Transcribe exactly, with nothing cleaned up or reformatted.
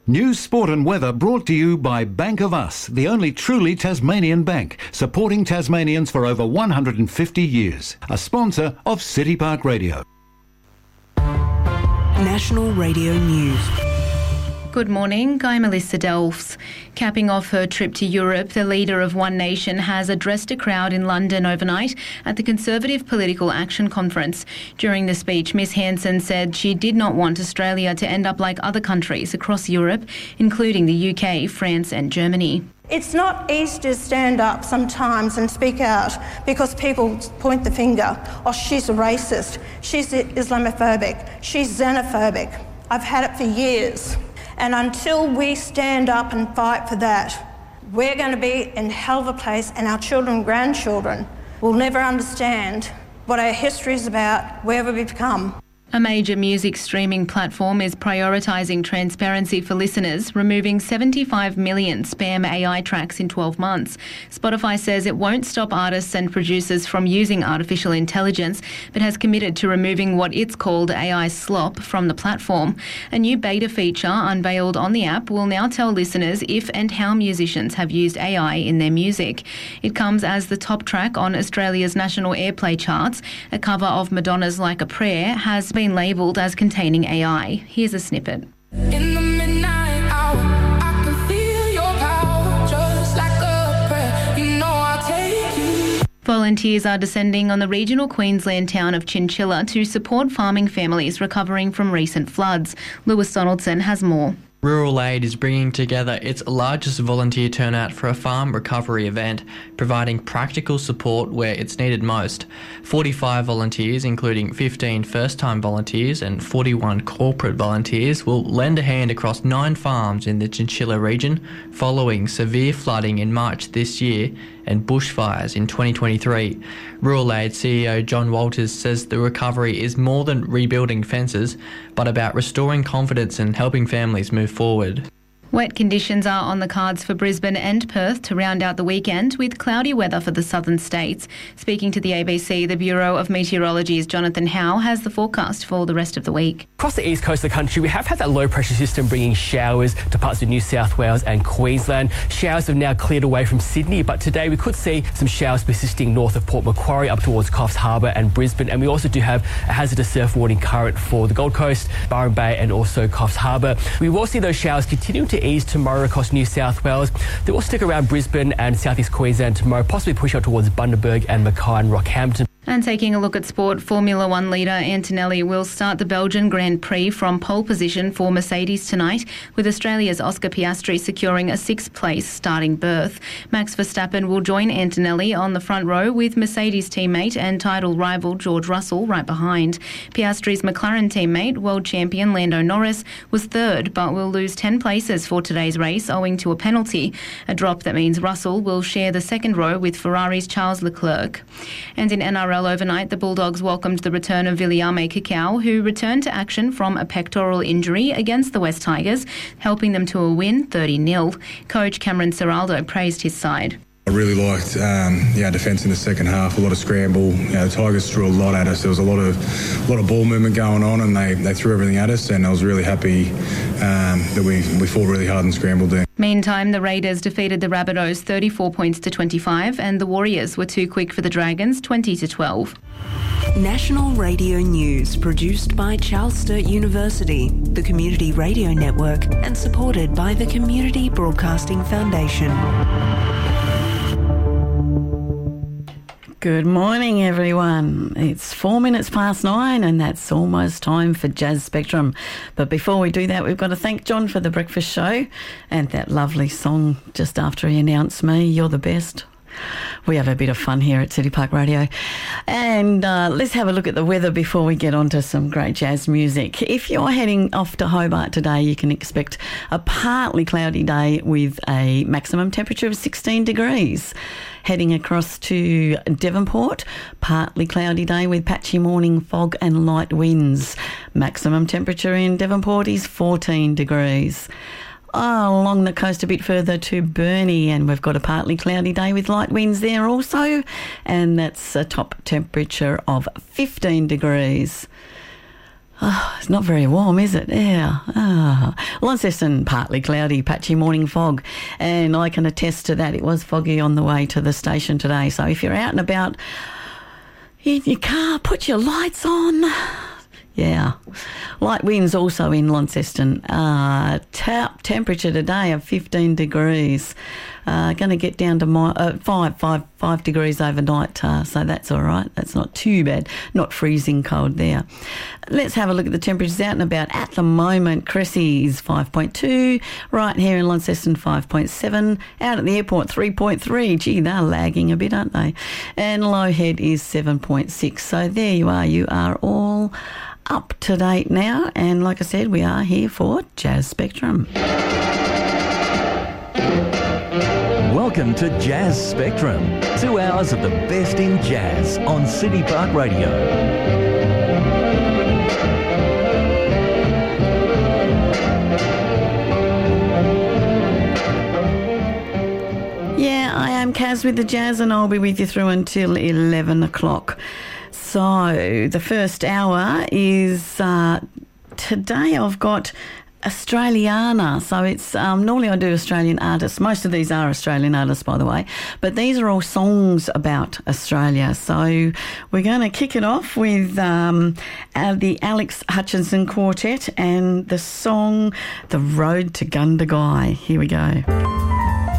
News, sport and weather brought to you by Bank of Us, the only truly Tasmanian bank, supporting Tasmanians for over one hundred fifty years. A sponsor of City Park Radio. National Radio News. Good morning, I'm Melissa Delfs. Capping off her trip to Europe, the leader of One Nation has addressed a crowd in London overnight at the Conservative Political Action Conference. During the speech, Miss Hanson said she did not want Australia to end up like other countries across Europe, including the U K, France and Germany. It's not easy to stand up sometimes and speak out because people point the finger. Oh, she's a racist, she's Islamophobic, she's xenophobic. I've had it for years. And until we stand up and fight for that, we're going to be in hell of a place, and our children and grandchildren will never understand what our history is about, where we've become. A major music streaming platform is prioritising transparency for listeners, removing seventy-five million spam A I tracks in twelve months. Spotify says it won't stop artists and producers from using artificial intelligence, but has committed to removing what it's called A I slop from the platform. A new beta feature unveiled on the app will now tell listeners if and how musicians have used A I in their music. It comes as the top track on Australia's national airplay charts. A cover of Madonna's Like a Prayer has been labelled as containing A I. Here's a snippet. In the midnight hour, I can feel your power, just like a prayer. You know I'll take you. Volunteers are descending on the regional Queensland town of Chinchilla to support farming families recovering from recent floods. Lewis Donaldson has more. Rural Aid is bringing together its largest volunteer turnout for a farm recovery event, providing practical support where it's needed most. forty-five volunteers, including fifteen first-time volunteers and forty-one corporate volunteers, will lend a hand across nine farms in the Chinchilla region following severe flooding in March this year and bushfires in twenty twenty-three. Rural Aid C E O John Walters says the recovery is more than rebuilding fences, but about restoring confidence and helping families move forward. Wet conditions are on the cards for Brisbane and Perth to round out the weekend, with cloudy weather for the southern states. Speaking to the A B C, the Bureau of Meteorology's Jonathan Howe has the forecast for the rest of the week. Across the east coast of the country, we have had that low pressure system bringing showers to parts of New South Wales and Queensland. Showers have now cleared away from Sydney, but today we could see some showers persisting north of Port Macquarie up towards Coffs Harbour and Brisbane, and we also do have a hazardous surf warning current for the Gold Coast, Byron Bay and also Coffs Harbour. We will see those showers continuing to ease tomorrow across New South Wales. They will stick around Brisbane and southeast Queensland tomorrow, possibly push out towards Bundaberg and Mackay and Rockhampton. And taking a look at sport, Formula One leader Antonelli will start the Belgian Grand Prix from pole position for Mercedes tonight, with Australia's Oscar Piastri securing a sixth-place starting berth. Max Verstappen will join Antonelli on the front row, with Mercedes teammate and title rival George Russell right behind. Piastri's McLaren teammate, world champion Lando Norris, was third, but will lose ten places for today's race owing to a penalty, a drop that means Russell will share the second row with Ferrari's Charles Leclerc. And in N R L overnight, the Bulldogs welcomed the return of Viliame Kikau, who returned to action from a pectoral injury against the West Tigers, helping them to a win thirty nil. Coach Cameron Ciraldo praised his side. I really liked um, yeah, defence in the second half, a lot of scramble. You know, the Tigers threw a lot at us. There was a lot of a lot of ball movement going on, and they, they threw everything at us, and I was really happy um, that we, we fought really hard and scrambled there. Meantime, the Raiders defeated the Rabbitohs thirty-four points to twenty-five, and the Warriors were too quick for the Dragons twenty to twelve. National Radio News, produced by Charles Sturt University, the Community Radio Network, and supported by the Community Broadcasting Foundation. Good morning, everyone. It's four minutes past nine, and that's almost time for Jazz Spectrum. But before we do that, we've got to thank John for the breakfast show and that lovely song just after he announced me, You're the Best. We have a bit of fun here at City Park Radio. And uh, let's have a look at the weather before we get on to some great jazz music. If you're heading off to Hobart today, you can expect a partly cloudy day with a maximum temperature of sixteen degrees. Heading across to Devonport, partly cloudy day with patchy morning fog and light winds. Maximum temperature in Devonport is fourteen degrees. Oh, along the coast a bit further to Burnie, and we've got a partly cloudy day with light winds there also, and that's a top temperature of fifteen degrees. Oh, it's not very warm, is it? Yeah. Ah. Launceston, partly cloudy, patchy morning fog. And I can attest to that. It was foggy on the way to the station today. So if you're out and about in your car, put your lights on. Yeah. Light winds also in Launceston. Uh, top temperature today of fifteen degrees. Uh, going to get down to my, uh, five, five, five degrees overnight, uh, so that's all right. That's not too bad. Not freezing cold there. Let's have a look at the temperatures out and about. At the moment, Cressy is five point two. Right here in Launceston, five point seven. Out at the airport, three point three. Gee, they're lagging a bit, aren't they? And Lowhead is seven point six. So there you are. You are all up to date now. And like I said, we are here for Jazz Spectrum. Welcome to Jazz Spectrum. Two hours of the best in jazz on City Park Radio. Yeah, I am Kaz with the Jazz, and I'll be with you through until eleven o'clock. So the first hour is uh, today I've got Australiana. So it's um, normally I do Australian artists. Most of these are Australian artists, by the way, but these are all songs about Australia. So we're going to kick it off with um, uh, the Alex Hutchinson Quartet and the song The Road to Gundagai. Here we go.